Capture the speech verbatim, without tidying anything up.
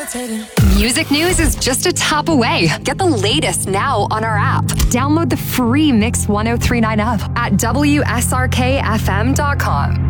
Music news is just a tap away. Get the latest now on our app. Download the free Mix ten thirty-nine app at W S R K F M dot com.